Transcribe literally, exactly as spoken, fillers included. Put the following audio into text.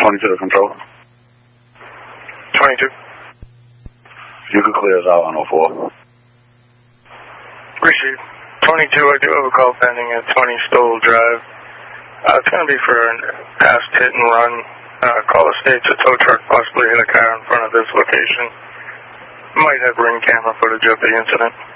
twenty-two to control. twenty-two. You can clear us out on oh four. Received. twenty-two, I do have a call pending at twenty Stoll Drive. Uh, it's going to be for a past hit and run. Uh, call states a tow truck possibly hit a car in front of this location. Might have ring camera footage of the incident.